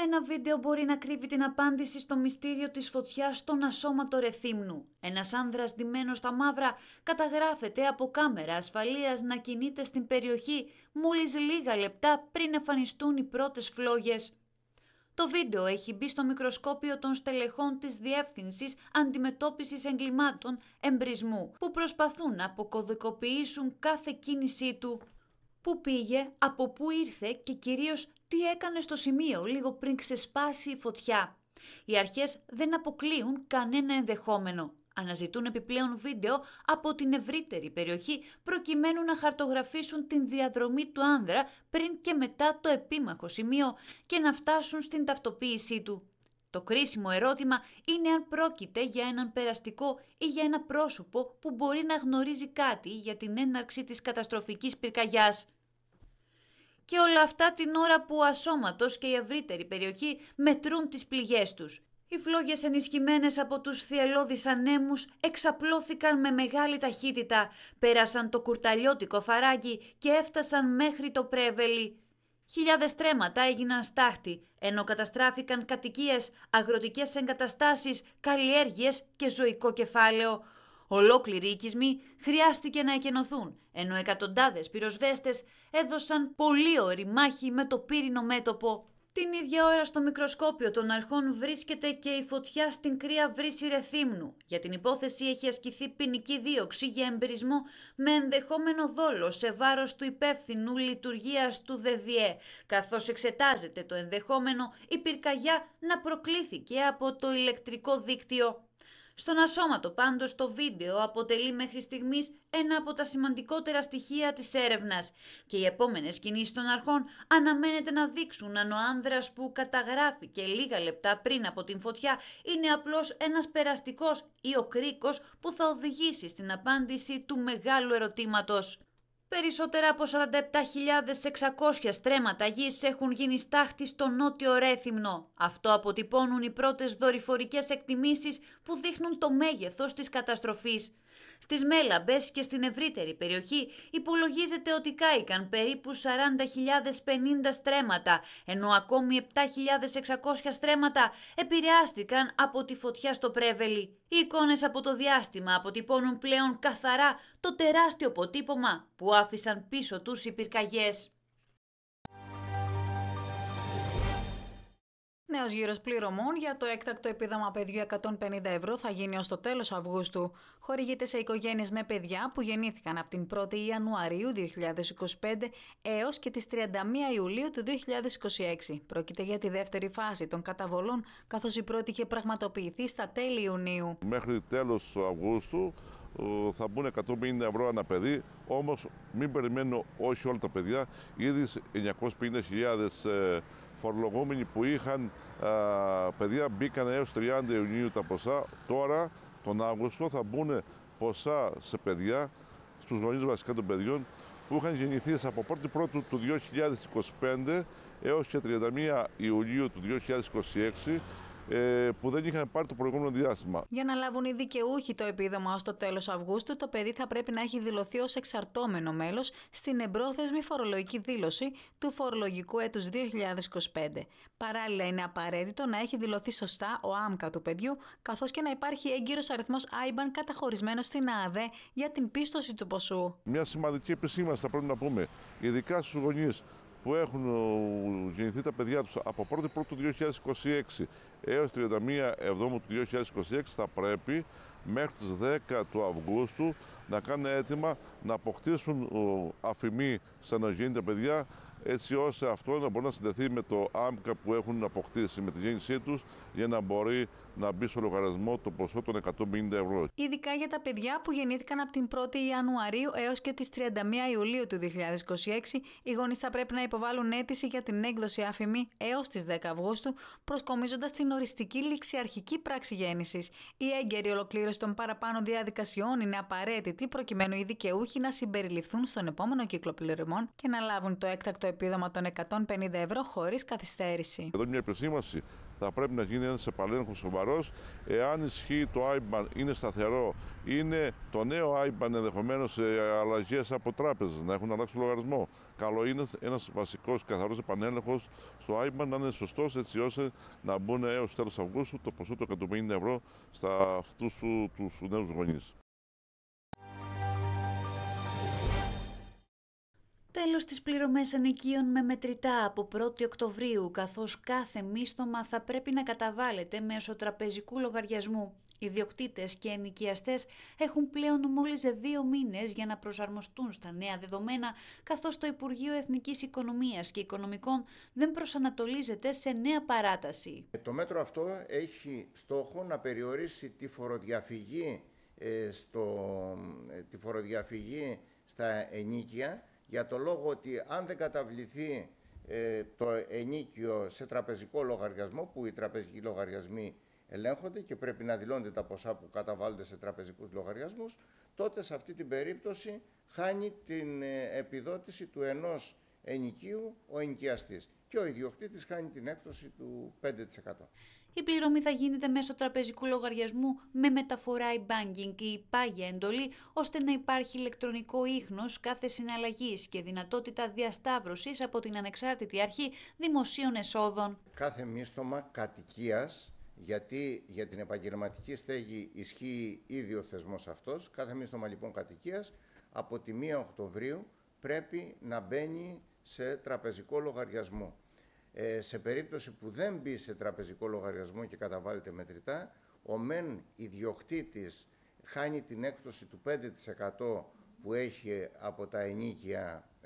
Ένα βίντεο μπορεί να κρύβει την απάντηση στο μυστήριο της φωτιάς στον ασώματο Ρεθύμνου. Ένας άνδρας ντυμένος στα μαύρα καταγράφεται από κάμερα ασφαλείας να κινείται στην περιοχή μόλις λίγα λεπτά πριν εμφανιστούν οι πρώτες φλόγες. Το βίντεο έχει μπει στο μικροσκόπιο των στελεχών της Διεύθυνσης Αντιμετώπισης Εγκλημάτων Εμπρισμού, που προσπαθούν να αποκωδικοποιήσουν κάθε κίνησή του. Πού πήγε, από πού ήρθε και κυρίως τι έκανε στο σημείο λίγο πριν ξεσπάσει η φωτιά. Οι αρχές δεν αποκλείουν κανένα ενδεχόμενο. Αναζητούν επιπλέον βίντεο από την ευρύτερη περιοχή προκειμένου να χαρτογραφήσουν την διαδρομή του άνδρα πριν και μετά το επίμαχο σημείο και να φτάσουν στην ταυτοποίησή του. Το κρίσιμο ερώτημα είναι αν πρόκειται για έναν περαστικό ή για ένα πρόσωπο που μπορεί να γνωρίζει κάτι για την έναρξη της καταστροφικής πυρκαγιάς. Και όλα αυτά την ώρα που ο ασώματος και η ευρύτερη περιοχή μετρούν τις πληγές τους. Οι φλόγες ενισχυμένες από τους θυελλώδεις ανέμους εξαπλώθηκαν με μεγάλη ταχύτητα, πέρασαν το κουρταλιώτικο Φαράγγι και έφτασαν μέχρι το Πρέβελη. Χιλιάδες στρέμματα έγιναν στάχτη, ενώ καταστράφηκαν κατοικίες, αγροτικές εγκαταστάσεις, καλλιέργειες και ζωικό κεφάλαιο. Ολόκληροι οικισμοί χρειάστηκε να εκενωθούν, ενώ εκατοντάδες πυροσβέστες έδωσαν πολύωρη μάχη με το πύρινο μέτωπο. Την ίδια ώρα στο μικροσκόπιο των αρχών βρίσκεται και η φωτιά στην κρύα βρύση Ρεθύμνου. Για την υπόθεση έχει ασκηθεί ποινική δίωξη για εμπρισμό με ενδεχόμενο δόλο σε βάρος του υπεύθυνου λειτουργίας του ΔΔΕ, καθώς εξετάζεται το ενδεχόμενο η πυρκαγιά να προκλήθηκε από το ηλεκτρικό δίκτυο. Στον ασώματο πάντως το βίντεο αποτελεί μέχρι στιγμής ένα από τα σημαντικότερα στοιχεία της έρευνας και οι επόμενες κινήσεις των αρχών αναμένεται να δείξουν αν ο άνδρας που καταγράφηκε λίγα λεπτά πριν από την φωτιά είναι απλώς ένας περαστικός ή ο κρίκος που θα οδηγήσει στην απάντηση του μεγάλου ερωτήματος. Περισσότερα από 47.600 στρέμματα γης έχουν γίνει στάχτη στο νότιο Ρέθυμνο. Αυτό αποτυπώνουν οι πρώτες δορυφορικές εκτιμήσεις που δείχνουν το μέγεθος της καταστροφής. Στις Μέλαμπες και στην ευρύτερη περιοχή υπολογίζεται ότι κάηκαν περίπου 40.050 στρέμματα, ενώ ακόμη 7.600 στρέμματα επηρεάστηκαν από τη φωτιά στο Πρέβελη. Οι εικόνες από το διάστημα αποτυπώνουν πλέον καθαρά το τεράστιο αποτύπωμα που άφησαν πίσω τους οι πυρκαγιές. Νέος γύρος πληρωμών για το έκτακτο επίδομα παιδιού 150 ευρώ θα γίνει ως το τέλος Αυγούστου. Χορηγείται σε οικογένειες με παιδιά που γεννήθηκαν από την 1η Ιανουαρίου 2025 έως και τις 31 Ιουλίου του 2026. Πρόκειται για τη δεύτερη φάση των καταβολών, καθώς η πρώτη είχε πραγματοποιηθεί στα τέλη Ιουνίου. Μέχρι τέλος Αυγούστου θα μπουν 150 ευρώ ανά παιδί, όμως μην περιμένω όχι όλα τα παιδιά, ήδη 950.000 φορολογούμενοι που είχαν παιδιά μπήκαν έως 30 Ιουνίου τα ποσά. Τώρα τον Αύγουστο θα μπουν ποσά σε παιδιά, στους γονείς βασικά των παιδιών που είχαν γεννηθεί από 1η Πρώτου του 2025 έως και 31 Ιουλίου του 2026 που δεν είχαν πάρει το προηγούμενο διάστημα. Για να λάβουν οι δικαιούχοι το επίδομα ως το τέλος Αυγούστου, το παιδί θα πρέπει να έχει δηλωθεί ως εξαρτώμενο μέλος στην εμπρόθεσμη φορολογική δήλωση του φορολογικού έτους 2025. Παράλληλα, είναι απαραίτητο να έχει δηλωθεί σωστά ο ΆΜΚΑ του παιδιού, καθώς και να υπάρχει έγκυρος αριθμός IBAN καταχωρισμένος στην ΑΑΔΕ για την πίστοση του ποσού. Μια σημαντική επισήμανση θα πρέπει να πούμε, ειδικά στους γονείς που έχουν γεννηθεί τα παιδιά τους από 1η Πρώτου του 2026 έως 31 Εβδόμου του 2026 θα πρέπει μέχρι τις 10 του Αυγούστου να κάνουν έτοιμα να αποκτήσουν αφημί σαν να γίνει τα παιδιά, έτσι ώστε αυτό να μπορεί να συνδεθεί με το ΆΜΚΑ που έχουν αποκτήσει με τη γέννησή τους για να μπορεί να μπει στο λογαριασμό το ποσό των 150 ευρώ. Ειδικά για τα παιδιά που γεννήθηκαν από την 1η Ιανουαρίου έως και τις 31 Ιουλίου του 2026, οι γονείς θα πρέπει να υποβάλουν αίτηση για την έκδοση αφημί έως τις 10 Αυγούστου, προσκομίζοντας την οριστική ληξιαρχική πράξη γέννησης. Η έγκαιρη ολοκλήρωση των παραπάνω διαδικασιών είναι απαραίτητη προκειμένου οι δικαιούχοι να συμπεριληφθούν στον επόμενο κύκλο πληρωμών και να λάβουν το έκτακτο επίδομα των 150 ευρώ χωρίς καθυστέρηση. Εδώ μια επισήμανση θα πρέπει να γίνει ένας επαλέγχος σοβαρός. Εάν ισχύει το IBAN, είναι σταθερό, είναι το νέο IBAN ενδεχομένως αλλαγές από τράπεζες, να έχουν αλλάξει λογαριασμό. Καλό είναι ένας βασικός καθαρός επανέλεγχος στο IBAN να είναι σωστός, έτσι ώστε να μπουν έως τέλος Αυγούστου το ποσό του 150 ευρώ στα αυτούς τους νέους γονείς. Τέλος τις πληρωμές ενοικίων με μετρητά από 1η Οκτωβρίου, καθώς κάθε μίστομα θα πρέπει να καταβάλλεται μέσω τραπεζικού λογαριασμού. Οι ιδιοκτήτες και ενοικιαστές έχουν πλέον μόλις 2 μήνες για να προσαρμοστούν στα νέα δεδομένα, καθώς το Υπουργείο Εθνικής Οικονομίας και Οικονομικών δεν προσανατολίζεται σε νέα παράταση. Το μέτρο αυτό έχει στόχο να περιορίσει τη φοροδιαφυγή στα ενοίκια, για το λόγο ότι αν δεν καταβληθεί το ενοίκιο σε τραπεζικό λογαριασμό, που οι τραπεζικοί λογαριασμοί ελέγχονται και πρέπει να δηλώνται τα ποσά που καταβάλλονται σε τραπεζικούς λογαριασμούς, τότε σε αυτή την περίπτωση χάνει την επιδότηση του ενός ενοικίου ο ενοικιαστής και ο ιδιοκτήτης χάνει την έκπτωση του 5%. Η πληρωμή θα γίνεται μέσω τραπεζικού λογαριασμού με μεταφορά e-banking ή πάγια εντολή, ώστε να υπάρχει ηλεκτρονικό ίχνος κάθε συναλλαγής και δυνατότητα διασταύρωσης από την Ανεξάρτητη Αρχή Δημοσίων Εσόδων. Κάθε μίστομα κατοικίας, γιατί για την επαγγελματική στέγη ισχύει ήδη ο θεσμός αυτός, κάθε μίστομα λοιπόν κατοικίας από τη 1 Οκτωβρίου πρέπει να μπαίνει σε τραπεζικό λογαριασμό. Σε περίπτωση που δεν μπει σε τραπεζικό λογαριασμό και καταβάλλεται μετρητά, ο μεν ιδιοκτήτης χάνει την έκπτωση του 5% που έχει από τα ενοίκια